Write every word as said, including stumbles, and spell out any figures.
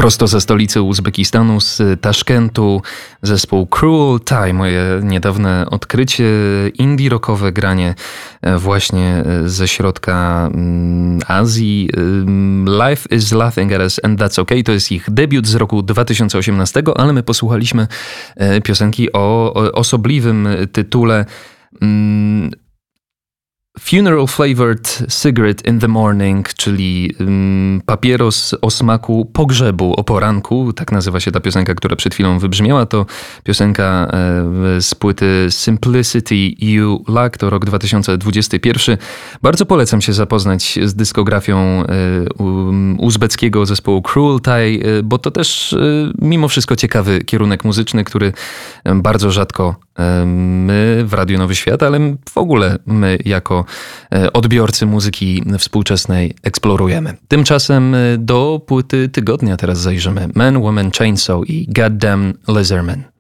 Prosto ze stolicy Uzbekistanu, z Taszkentu, zespół Cruel Thai, moje niedawne odkrycie, indie rockowe granie właśnie ze środka Azji. Life is laughing at us and that's okay. To jest ich debiut z roku dwa tysiące osiemnastego, ale my posłuchaliśmy piosenki o osobliwym tytule Funeral Flavored Cigarette in the Morning, czyli um, papieros o smaku pogrzebu o poranku. Tak nazywa się ta piosenka, która przed chwilą wybrzmiała. To piosenka e, z płyty Simplicity You Lack, to rok dwa tysiące dwudziesty pierwszy. Bardzo polecam się zapoznać z dyskografią e, um, uzbeckiego zespołu Cruel Thai, e, bo to też e, mimo wszystko ciekawy kierunek muzyczny, który bardzo rzadko e, my w Radiu Nowy Świat, ale w ogóle my jako odbiorcy muzyki współczesnej eksplorujemy. Tymczasem do płyty tygodnia teraz zajrzymy. Man, Woman, Chainsaw i Goddamn Lizardman.